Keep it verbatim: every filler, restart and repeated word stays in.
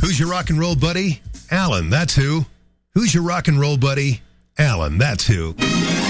Who's your rock and roll buddy? Alan, that's who. Who's your rock and roll buddy? Alan, that's who.